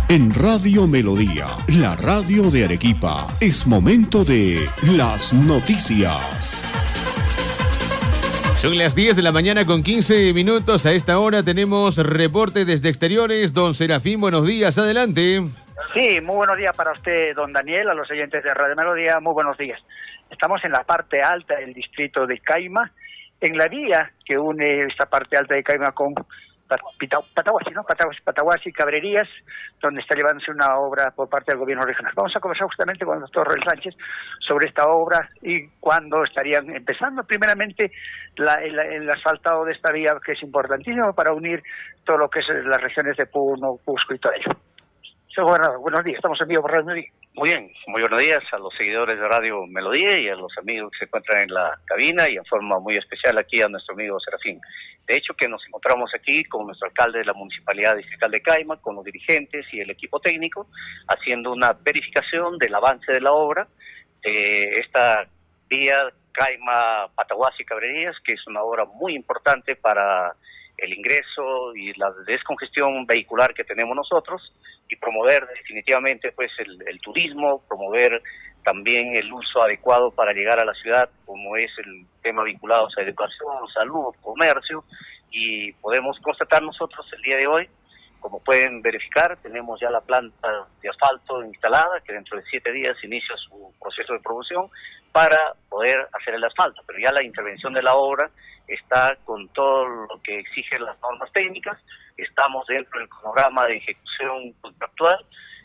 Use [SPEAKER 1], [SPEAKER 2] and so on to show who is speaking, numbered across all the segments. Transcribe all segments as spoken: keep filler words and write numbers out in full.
[SPEAKER 1] En Radio Melodía, la radio de Arequipa, es momento de las noticias.
[SPEAKER 2] Son las diez de la mañana con quince minutos. A esta hora tenemos reporte desde exteriores. Don Serafín, buenos días, adelante.
[SPEAKER 3] Sí, muy buenos días para usted, don Daniel, a los oyentes de Radio Melodía, muy buenos días. Estamos en la parte alta del distrito de Caima, en la vía que une esta parte alta de Caima con Pataguasi, ¿no? Pataguasi, Pataguasi, Cabrerías, donde está llevándose una obra por parte del gobierno regional. Vamos a conversar justamente con el doctor Roel Sánchez sobre esta obra y cuándo estarían empezando. Primeramente, la, el, el asfaltado de esta vía, que es importantísimo para unir todo lo que es las regiones de Puno, Cusco y todo ello. Señor gobernador, buenos días, estamos en vivo por Radio Melodía.
[SPEAKER 4] Muy bien, muy buenos días a los seguidores de Radio Melodía y a los amigos que se encuentran en la cabina y en forma muy especial aquí a nuestro amigo Serafín. De hecho que nos encontramos aquí con nuestro alcalde de la Municipalidad Distrital de Caima, con los dirigentes y el equipo técnico, haciendo una verificación del avance de la obra, de esta vía Caima-Pataguasi-Cabrerías, que es una obra muy importante para el ingreso y la descongestión vehicular que tenemos nosotros, y promover definitivamente pues el, el turismo, promover también el uso adecuado para llegar a la ciudad, como es el tema vinculado a educación, salud, comercio, y podemos constatar nosotros el día de hoy, como pueden verificar, tenemos ya la planta de asfalto instalada, que dentro de siete días inicia su proceso de producción para poder hacer el asfalto, pero ya la intervención de la obra está con todo lo que exigen las normas técnicas. Estamos dentro del cronograma de ejecución contractual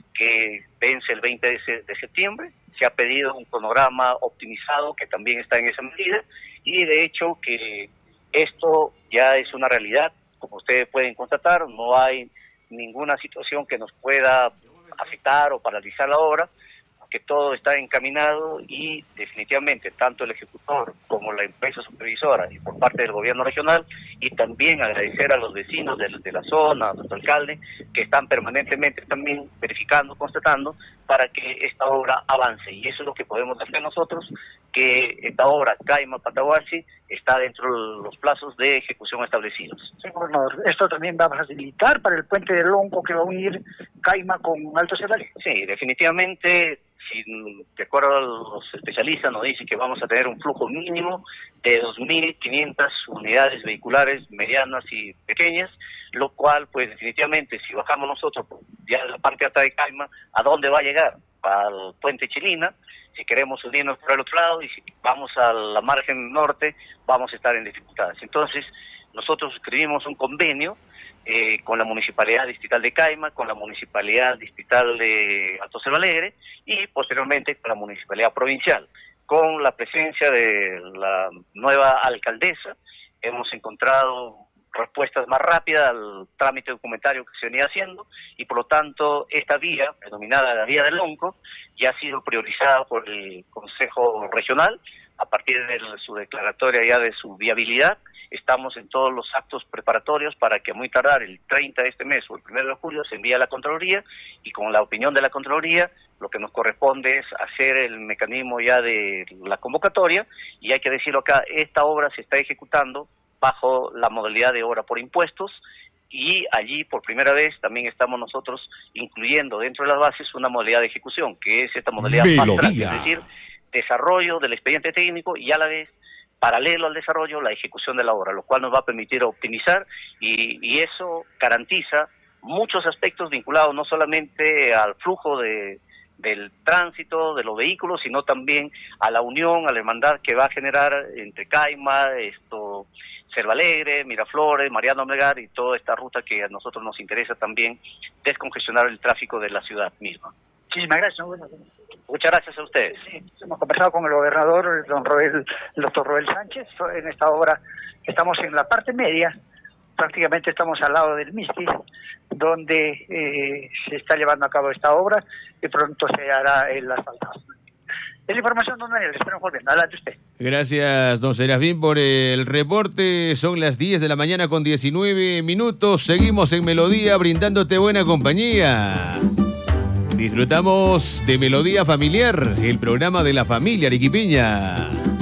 [SPEAKER 4] que vence el veinte de septiembre. Se ha pedido un cronograma optimizado que también está en esa medida, y de hecho que esto ya es una realidad. Como ustedes pueden constatar, no hay ninguna situación que nos pueda afectar o paralizar la obra, que todo está encaminado, y definitivamente tanto el ejecutor como la empresa supervisora y por parte del gobierno regional, y también agradecer a los vecinos de, de la zona, a nuestro alcalde, que están permanentemente también verificando, constatando, para que esta obra avance, y eso es lo que podemos hacer nosotros, que esta obra Caima-Pataguasi está dentro de los plazos de ejecución establecidos.
[SPEAKER 3] Señor gobernador, ¿esto también va a facilitar para el puente del Lonco que va a unir Caima con Alto Cerralé?
[SPEAKER 4] Sí, definitivamente. Si de acuerdo a los especialistas nos dicen que vamos a tener un flujo mínimo de dos mil quinientas unidades vehiculares medianas y pequeñas, lo cual pues definitivamente si bajamos nosotros ya en la parte alta de Caima, ¿a dónde va a llegar? Al puente Chilina. Si queremos unirnos por el otro lado y si vamos a la margen norte, vamos a estar en dificultades. Entonces nosotros escribimos un convenio Eh, con la Municipalidad Distrital de Caima, con la Municipalidad Distrital de Alto Cerro Alegre y posteriormente con la Municipalidad Provincial. Con la presencia de la nueva alcaldesa hemos encontrado respuestas más rápidas al trámite documentario que se venía haciendo, y por lo tanto esta vía, denominada la vía del Lonco, ya ha sido priorizada por el Consejo Regional a partir de su declaratoria ya de su viabilidad. Estamos en todos los actos preparatorios para que muy tardar el treinta de este mes o el primero de julio se envíe a la Contraloría, y con la opinión de la Contraloría lo que nos corresponde es hacer el mecanismo ya de la convocatoria, y hay que decirlo acá, esta obra se está ejecutando bajo la modalidad de obra por impuestos, y allí por primera vez también estamos nosotros incluyendo dentro de las bases una modalidad de ejecución, que es esta modalidad fast track, es decir, desarrollo del expediente técnico y a la vez paralelo al desarrollo, la ejecución de la obra, lo cual nos va a permitir optimizar y, y eso garantiza muchos aspectos vinculados no solamente al flujo de, del tránsito de los vehículos, sino también a la unión, a la hermandad que va a generar entre Caima, esto, Cerro Alegre, Miraflores, Mariano Melgar y toda esta ruta que a nosotros nos interesa también descongestionar el tráfico de la ciudad misma.
[SPEAKER 3] Muchísimas gracias. Bueno,
[SPEAKER 4] muchas gracias a ustedes.
[SPEAKER 3] Sí, hemos conversado con el gobernador, don Roel, el doctor Roel Sánchez, en esta obra. Estamos en la parte media, prácticamente estamos al lado del Misti, donde eh, se está llevando a cabo esta obra y pronto se hará el asfaltado. Es la información, don Daniel, espero volviendo. Adelante usted.
[SPEAKER 2] Gracias, don Serafín, por el reporte. Son las diez de la mañana con diecinueve minutos. Seguimos en Melodía brindándote buena compañía. Disfrutamos de Melodía Familiar, el programa de la familia arequipeña.